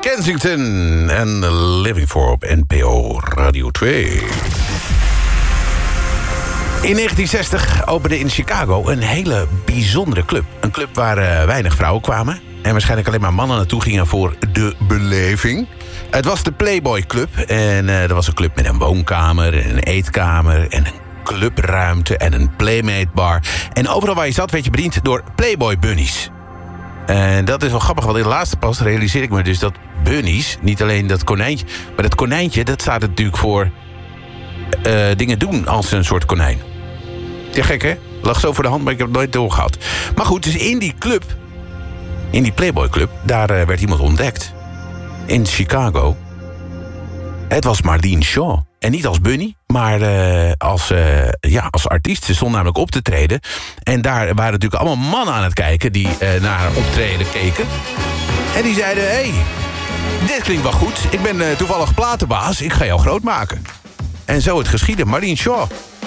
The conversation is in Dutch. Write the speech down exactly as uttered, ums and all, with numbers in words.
Kensington en Living for op N P O Radio twee. In negentien zestig opende in Chicago een hele bijzondere club. Een club waar uh, weinig vrouwen kwamen. En waarschijnlijk alleen maar mannen naartoe gingen voor de beleving. Het was de Playboy Club. En uh, dat was een club met een woonkamer, en een eetkamer en een clubruimte en een Playmate bar. En overal waar je zat werd je bediend door Playboy bunnies. En dat is wel grappig, want in de laatste pas realiseer ik me dus dat bunnies, niet alleen dat konijntje, maar dat konijntje, dat staat natuurlijk voor uh, dingen doen als een soort konijn. Ja, gek hè? Lag zo voor de hand, maar ik heb het nooit doorgehad. Maar goed, dus in die club, in die Playboy Club, daar uh, werd iemand ontdekt. In Chicago. Het was Marlene Shaw. En niet als bunny, maar uh, als, uh, ja, als artiest. Ze stond namelijk op te treden. En daar waren natuurlijk allemaal mannen aan het kijken die uh, naar haar optreden keken. En die zeiden, hé, hey, dit klinkt wel goed. Ik ben uh, toevallig platenbaas, ik ga jou groot maken. En zo het geschieden. Marlene Shaw